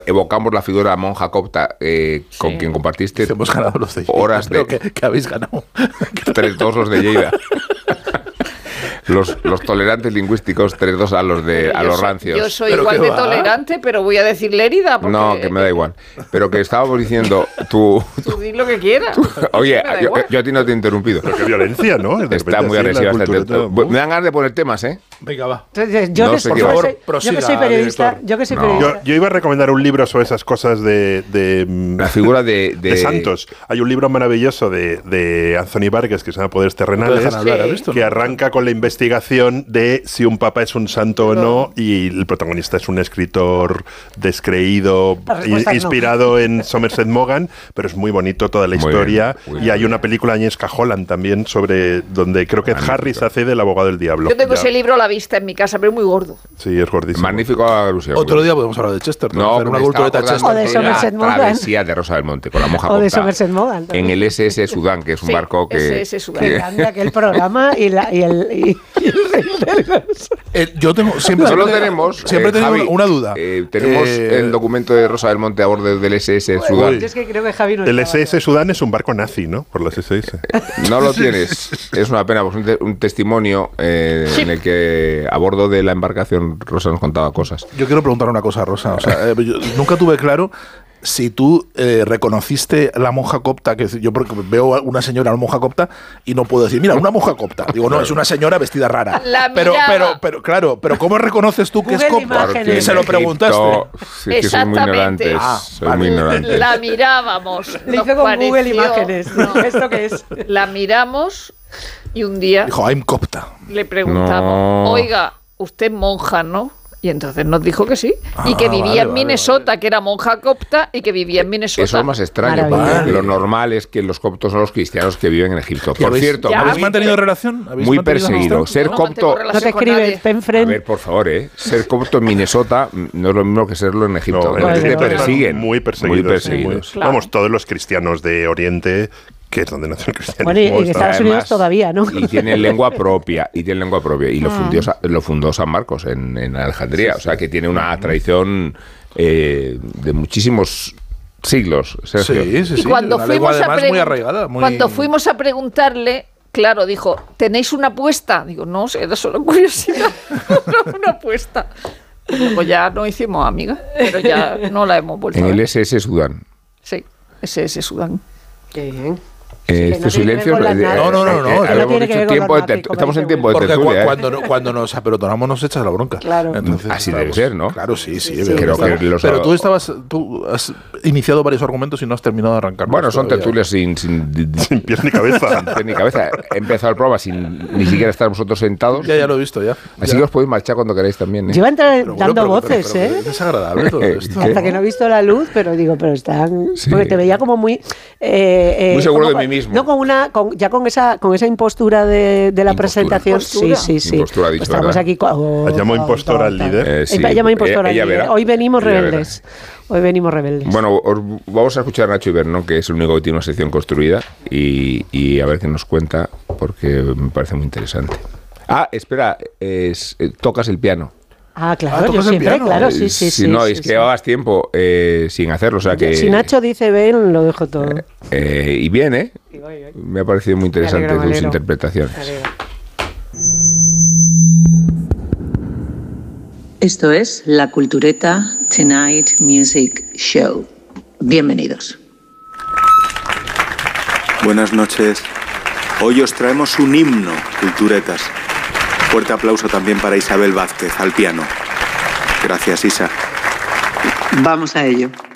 evocamos la figura de la monja copta con quien compartiste hemos ganado los de horas de... que habéis ganado. 3-2 los de Lleida. Los tolerantes lingüísticos 3-2 a los rancios. Yo soy igual de tolerante, pero voy a decir Lérida. Porque... No, que me da igual. Pero que estábamos diciendo, tú di lo que quieras. Oye, yo a ti no te he interrumpido. Pero qué violencia, ¿no? Está muy agresiva. Me dan ganas de poner temas, ¿eh? Venga, va. Yo que soy periodista. Yo iba a recomendar un libro sobre esas cosas de la figura de santos. Hay un libro maravilloso de Anthony Vargas que se llama Poderes Terrenales, que arranca con la investigación de si un papa es un santo o no, y el protagonista es un escritor descreído, inspirado en Somerset Maugham, pero es muy bonito toda la historia. Y hay una película de Agnieszka Holland también sobre donde creo que Harris hace del abogado del diablo. Yo tengo ese libro a la vista en mi casa, pero es muy gordo. Sí, es gordísimo. Magnífico Alusia. Otro día podemos hablar de Chester. No, hacer una cultureta Chester. O de Somerset Maugham. Travesía de Rosa del Monte con la monja copta. O de Somerset Maugham. En el SS Sudán, que es un barco que... SS Sudán. Que grande aquel programa y el yo tengo siempre tenemos Javi, una duda. Tenemos el documento de Rosa del Monte a bordo del SS Sudán. Es que creo que Javi no el SS Sudán es un barco nazi, ¿no? Por las SS. No lo tienes. Es una pena, pues un testimonio en el que a bordo de la embarcación Rosa nos contaba cosas. Yo quiero preguntar una cosa, Rosa. O sea, yo nunca tuve claro si tú reconociste la monja copta, que yo veo a una señora, una monja copta, y no puedo decir, mira, una monja copta. Digo, no, es una señora vestida rara. Pero claro, pero ¿cómo reconoces tú que es copta? Que se lo preguntaste. Sí, que son muy ignorantes. Son muy ignorantes. La mirábamos. Le hice con Google Imágenes. No. ¿Esto qué es? La miramos y un día... Dijo, I'm copta. Le preguntamos, oiga, usted es monja, ¿no? Y entonces nos dijo que sí. Y que vivía en Minnesota, que era monja copta, y que vivía en Minnesota. Eso es más extraño, porque lo normal es que los coptos son los cristianos que viven en Egipto. Por cierto, ¿habéis mantenido relación? Muy perseguido. Ser copto... No te escribes, ten frente. A ver, por favor, ser copto en Minnesota no es lo mismo que serlo en Egipto. Te persiguen. Muy perseguidos. Claro. Vamos, todos los cristianos de Oriente... que es donde nació el cristianismo. Bueno, y en Estados Unidos todavía, ¿no? Y tienen lengua propia. Y lo fundó San Marcos en Alejandría. O sea, que tiene una tradición de muchísimos siglos, Sergio. Sí. Y cuando fuimos a preguntarle, claro, dijo, ¿tenéis una apuesta? Digo, no, era solo curiosidad. Una apuesta. Y luego ya no hicimos amigas, pero ya no la hemos vuelto a ver. En el SS Sudán. Sí, SS Sudán. Qué bien. Este silencio. No. Estamos en tiempo de porque tertulia. Cuando nos apelotonamos nos echas la bronca. Claro. Entonces, así debe ser, ¿no? Claro, sí. Creo que pero tú has iniciado varios argumentos y no has terminado de arrancar. Bueno, son tertulias sin pies ni cabeza. Sin pies ni cabeza. He empezado el programa sin ni siquiera estar vosotros sentados. Ya lo he visto, ya. Así que os podéis marchar cuando queráis también. Yo iba a entrar dando voces, ¿eh? Es desagradable todo esto. Hasta que no he visto la luz, pero están... Sí. Porque te veía como muy... muy seguro de mí mismo. No, con esa impostura de la presentación. Impostura. Sí. Impostura, ha dicho, Estamos aquí... Llamó impostora al líder. Llamó impostora al líder. Hoy venimos rebeldes. Bueno, vamos a escuchar a Nacho Ibernón, que es el único que tiene una sección construida, y a ver qué nos cuenta, porque me parece muy interesante. Espera, tocas el piano. Claro, yo siempre, claro, sí. No, es que llevabas tiempo sin hacerlo, o sea que... Si Nacho dice ven, lo dejo todo. Y bien, ¿eh? Me ha parecido muy interesante tus interpretaciones. Esto es La Cultureta Tonight Music Show. Bienvenidos. Buenas noches. Hoy os traemos un himno, culturetas. Fuerte aplauso también para Isabel Vázquez, al piano. Gracias, Isa. Vamos a ello.